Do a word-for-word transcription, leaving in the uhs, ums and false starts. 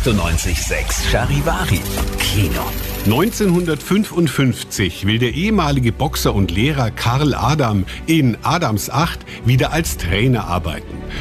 achtundneunzig Komma sechs Charivari Kino. neunzehnhundertfünfundfünfzig will der ehemalige Boxer und Lehrer Karl Adam in Adams acht wieder als Trainer arbeiten.